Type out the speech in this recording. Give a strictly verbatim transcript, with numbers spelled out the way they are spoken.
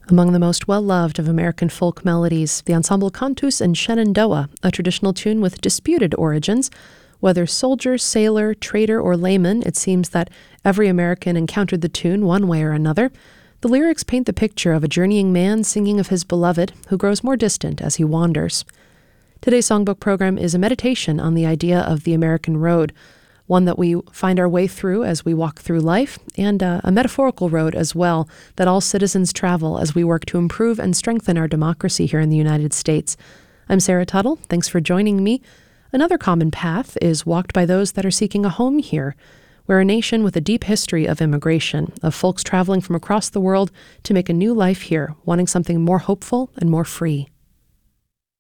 Among the most well-loved of American folk melodies, the ensemble Cantus and Shenandoah, a traditional tune with disputed origins. Whether soldier, sailor, trader, or layman, it seems that every American encountered the tune one way or another. The lyrics paint the picture of a journeying man singing of his beloved, who grows more distant as he wanders. Today's songbook program is a meditation on the idea of the American road, one that we find our way through as we walk through life, and uh, a metaphorical road as well that all citizens travel as we work to improve and strengthen our democracy here in the United States. I'm Sarah Tuttle. Thanks for joining me. Another common path is walked by those that are seeking a home here. We're a nation with a deep history of immigration, of folks traveling from across the world to make a new life here, wanting something more hopeful and more free.